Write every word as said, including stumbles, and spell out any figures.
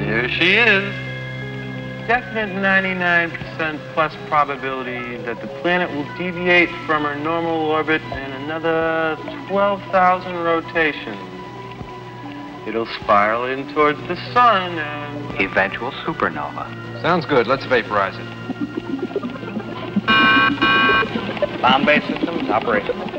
Here she is. Definite ninety-nine percent plus probability that the planet will deviate from her normal orbit in another twelve thousand rotations. It'll spiral in towards the sun and... Eventual supernova. Sounds good. Let's vaporize it. Bomb-based systems operate.